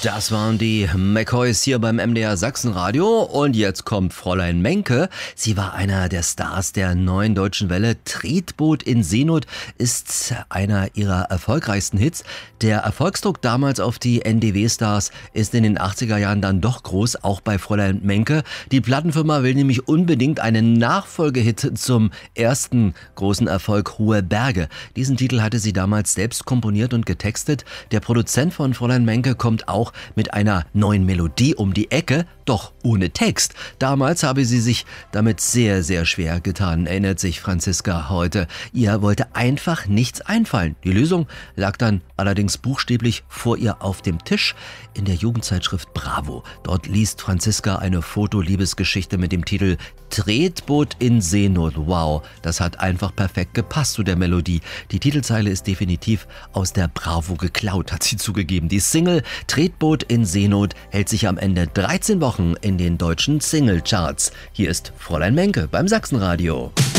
Das waren die McCoys hier beim MDR Sachsenradio und jetzt kommt Fräulein Menke. Sie war einer der Stars der neuen Deutschen Welle. Tretboot in Seenot ist einer ihrer erfolgreichsten Hits. Der Erfolgsdruck damals auf die NDW-Stars ist in den 80er Jahren dann doch groß, auch bei Fräulein Menke. Die Plattenfirma will nämlich unbedingt einen Nachfolgehit zum ersten großen Erfolg Hohe Berge. Diesen Titel hatte sie damals selbst komponiert und getextet. Der Produzent von Fräulein Menke kommt auch mit einer neuen Melodie um die Ecke, doch ohne Text. Damals habe sie sich damit sehr, sehr schwer getan, erinnert sich Franziska heute. Ihr wollte einfach nichts einfallen. Die Lösung lag dann allerdings buchstäblich vor ihr auf dem Tisch in der Jugendzeitschrift Bravo. Dort liest Franziska eine Fotoliebesgeschichte mit dem Titel Tretboot in Seenot. Wow, das hat einfach perfekt gepasst zu der Melodie. Die Titelzeile ist definitiv aus der Bravo geklaut, hat sie zugegeben. Die Single Tretboot in Seenot hält sich am Ende 13 Wochen in den deutschen Singlecharts. Hier ist Fräulein Menke beim Sachsenradio.